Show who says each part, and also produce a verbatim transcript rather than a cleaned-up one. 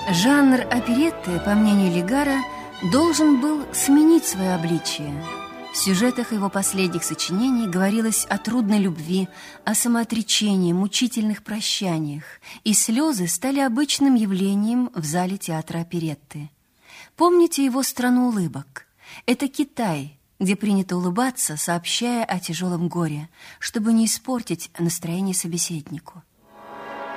Speaker 1: Жанр оперетты, по мнению Лигара, должен был сменить свое обличие. В сюжетах его последних сочинений говорилось о трудной любви, о самоотречении, мучительных прощаниях, и слезы стали обычным явлением в зале театра оперетты. Помните его «Страну улыбок»? Это Китай, где принято улыбаться, сообщая о тяжелом горе, чтобы не испортить настроение собеседнику.